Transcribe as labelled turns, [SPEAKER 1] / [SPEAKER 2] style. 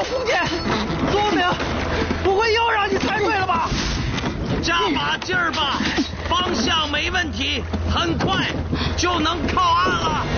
[SPEAKER 1] 福建，说明不会又让你猜对了吧？
[SPEAKER 2] 加把劲儿吧，方向没问题，很快就能靠岸了。